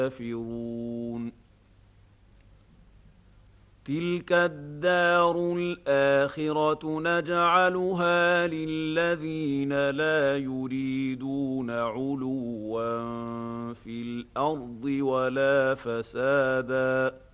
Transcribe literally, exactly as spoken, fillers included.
كافرون. تلك الدار الآخرة نجعلها للذين لا يريدون علوا في الأرض ولا فسادا